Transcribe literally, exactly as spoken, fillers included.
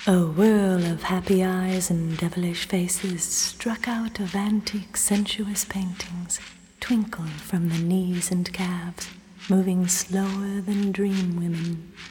A whirl of happy eyes and devilish faces struck out of antique sensuous paintings, twinkled from the knees and calves, moving slower than dream women,